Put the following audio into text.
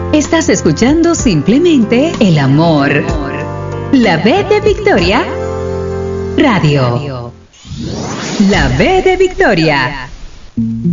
Estás escuchando simplemente el amor. La B de Victoria Radio. La B de Victoria.